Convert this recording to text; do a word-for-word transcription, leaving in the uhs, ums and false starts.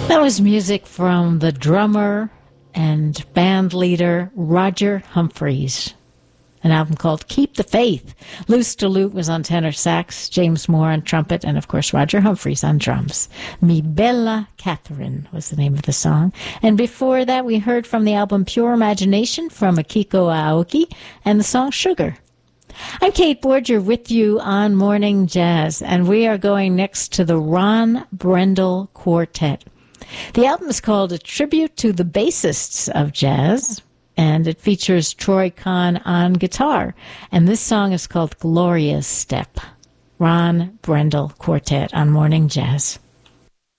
That was music from the drummer and band leader Roger Humphreys. An album called Keep the Faith. Lou Staloot was on tenor sax, James Moore on trumpet, and of course Roger Humphreys on drums. Mi Bella Catherine was the name of the song. And before that we heard from the album Pure Imagination from Akiko Aoki and the song Sugar. I'm Kate Borger with you on Morning Jazz, and we are going next to the Ron Brendel Quartet. The album is called A Tribute to the Bassists of Jazz, and it features Troy Kahn on guitar. And this song is called Gloria's Step. Ron Brendel Quartet on Morning Jazz.